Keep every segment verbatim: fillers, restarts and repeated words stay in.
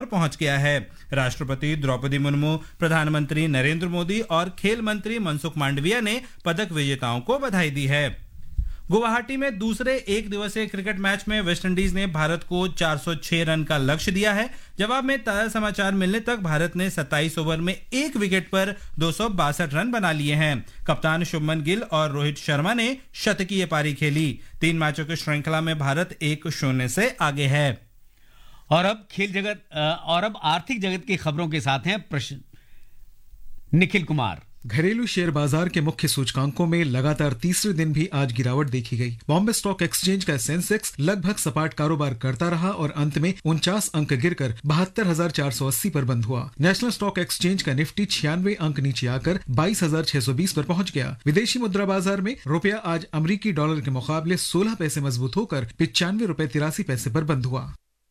पहुंच गया है। राष्ट्रपति द्रौपदी मुर्मू, प्रधानमंत्री नरेंद्र मोदी और खेल मंत्री मनसुख मांडविया ने पदक विजेताओं को बधाई दी है। गुवाहाटी में दूसरे एक दिवसीय क्रिकेट मैच में वेस्टइंडीज ने भारत को चार सौ छह रन का लक्ष्य दिया है। जवाब में ताजा समाचार मिलने तक भारत ने सत्ताईस ओवर में एक विकेट पर दो सौ बासठ रन बना लिए हैं। कप्तान शुभमन गिल और रोहित शर्मा ने शतकीय पारी खेली। तीन मैचों की श्रृंखला में भारत एक शून्य से आगे है। और अब खेल जगत और अब आर्थिक जगत की खबरों के साथ हैं प्रश्न निखिल कुमार। घरेलू शेयर बाजार के मुख्य सूचकांकों में लगातार तीसरे दिन भी आज गिरावट देखी गई। बॉम्बे स्टॉक एक्सचेंज का सेंसेक्स लगभग सपाट कारोबार करता रहा और अंत में उनचास अंक गिरकर बहत्तर हजार चार सौ अस्सी पर बंद हुआ। नेशनल स्टॉक एक्सचेंज का निफ्टी छियानवे अंक नीचे आकर बाईस हजार छह सौ बीस पर पहुंच गया। विदेशी मुद्रा बाजार में रुपया आज अमरीकी डॉलर के मुकाबले सोलह पैसे मजबूत होकर पिचानवे रुपए तिरासी पैसे पर बंद हुआ।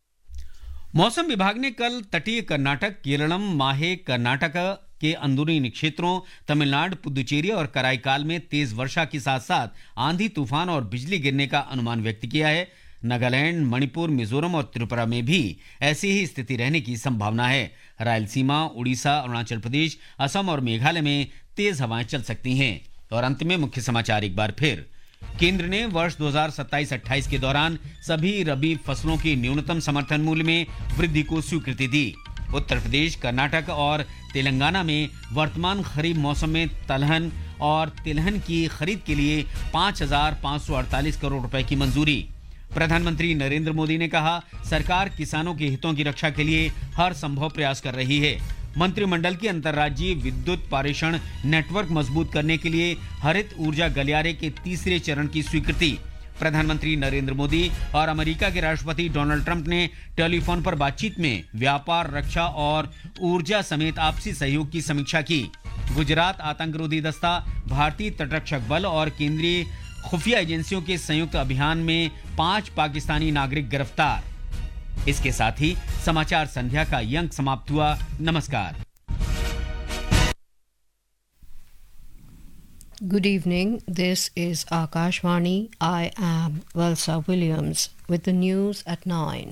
मौसम विभाग ने कल तटीय कर्नाटक, केरलम, माहे कर्नाटक के अंदरूनी क्षेत्रों, तमिलनाडु, पुदुचेरी और कराईकाल में तेज वर्षा के साथ साथ आंधी, तूफान और बिजली गिरने का अनुमान व्यक्त किया है। नागालैंड, मणिपुर, मिजोरम और त्रिपुरा में भी ऐसी ही स्थिति रहने की संभावना है। रायलसीमा, उड़ीसा, अरुणाचल प्रदेश, असम और मेघालय में तेज हवाएं चल सकती हैं। और अंत में मुख्य समाचार एक बार फिर। केंद्र ने वर्ष दो हज़ार सत्ताईस अट्ठाईस के दौरान सभी रबी फसलों के न्यूनतम समर्थन मूल्य में वृद्धि को स्वीकृति दी। उत्तर प्रदेश, कर्नाटक और तेलंगाना में वर्तमान खरीफ मौसम में दलहन और तिलहन की खरीद के लिए पाँच हजार पाँच सौ अड़तालीस करोड़ रुपए की मंजूरी। प्रधानमंत्री नरेंद्र मोदी ने कहा, सरकार किसानों के हितों की रक्षा के लिए हर संभव प्रयास कर रही है। मंत्रिमंडल की अंतर्राज्यीय विद्युत पारेषण नेटवर्क मजबूत करने के लिए हरित ऊर्जा गलियारे के तीसरे चरण की स्वीकृति। प्रधानमंत्री नरेंद्र मोदी और अमेरिका के राष्ट्रपति डोनाल्ड ट्रंप ने टेलीफोन पर बातचीत में व्यापार, रक्षा और ऊर्जा समेत आपसी सहयोग की समीक्षा की। गुजरात आतंकरोधी दस्ता, भारतीय तटरक्षक बल और केंद्रीय खुफिया एजेंसियों के संयुक्त अभियान में पांच पाकिस्तानी नागरिक गिरफ्तार। इसके साथ ही समाचार संध्या का ये अंक समाप्त हुआ। नमस्कार। Good evening. This is Akashvani. I am Valsa Williams with the news at nine.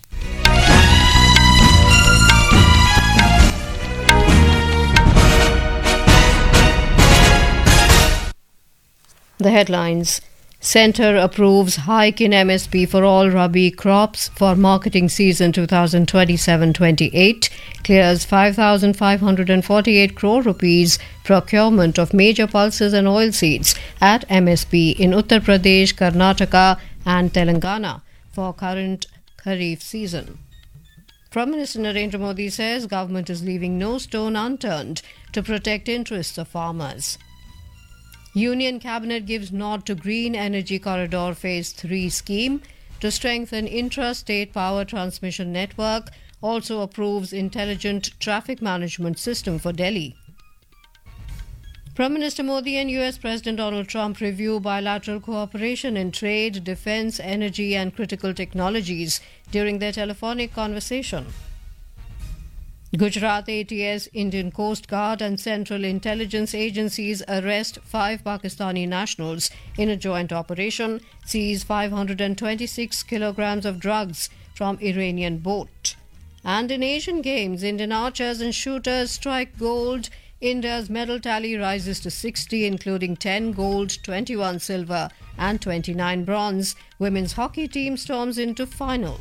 The headlines. Centre approves hike in M S P for all Rabi crops for marketing season twenty twenty-seven twenty-eight. Clears five thousand five hundred forty-eight crore rupees procurement of major pulses and oilseeds at M S P in Uttar Pradesh, Karnataka and Telangana for current Kharif season. Prime Minister Narendra Modi says government is leaving no stone unturned to protect interests of farmers. Union Cabinet gives nod to Green Energy Corridor Phase three scheme to strengthen intra-state power transmission network, also approves intelligent traffic management system for Delhi. Prime Minister Modi and U S President Donald Trump review bilateral cooperation in trade, defense, energy and critical technologies during their telephonic conversation. Gujarat A T S, Indian Coast Guard and Central Intelligence Agencies arrest five Pakistani nationals in a joint operation, seize five hundred twenty-six kilograms of drugs from Iranian boat. And in Asian Games, Indian archers and shooters strike gold. India's medal tally rises to sixty, including ten gold, twenty-one silver and twenty-nine bronze. Women's hockey team storms into final.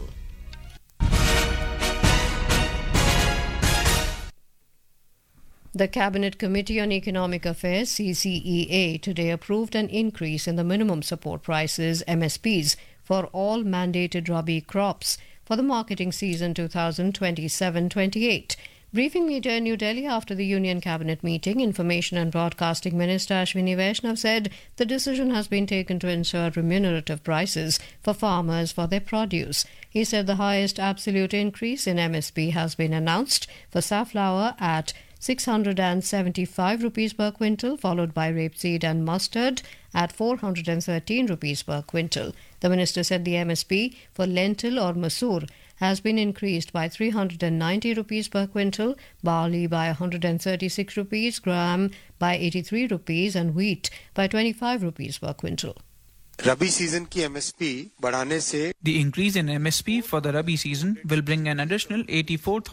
The Cabinet Committee on Economic Affairs, C C E A, today approved an increase in the minimum support prices, M S Ps, for all mandated Rabi crops for the marketing season twenty twenty-seven twenty-eight. Briefing media in New Delhi after the Union Cabinet meeting, Information and Broadcasting Minister Ashwini Vaishnav said the decision has been taken to ensure remunerative prices for farmers for their produce. He said the highest absolute increase in M S P has been announced for safflower at six hundred seventy-five rupees per quintal, followed by rapeseed and mustard at four hundred thirteen rupees per quintal. The minister said the M S P for lentil or masoor has been increased by three hundred ninety rupees per quintal, barley by one hundred thirty-six rupees, gram by eighty-three rupees and wheat by twenty-five rupees per quintal. Rabi season की M S P बढ़ाने से The increase in M S P for the Rabi season will bring an additional eighty-four thousand